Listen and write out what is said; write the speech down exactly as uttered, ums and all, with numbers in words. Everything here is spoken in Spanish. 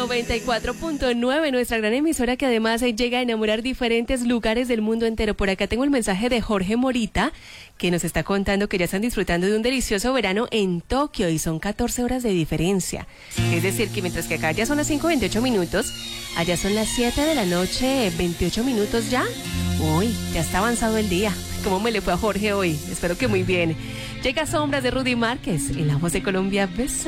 noventa y cuatro punto nueve, nuestra gran emisora que además llega a enamorar diferentes lugares del mundo entero. Por acá tengo el mensaje de Jorge Morita, que nos está contando que ya están disfrutando de un delicioso verano en Tokio y son catorce horas de diferencia. Es decir, que mientras que acá ya son las cinco veintiocho minutos, allá son las siete de la noche, veintiocho minutos ya. Uy, ya está avanzado el día. ¿Cómo me le fue a Jorge hoy? Espero que muy bien. Llega Sombras de Rudy Márquez en La Voz de Colombia. Beso.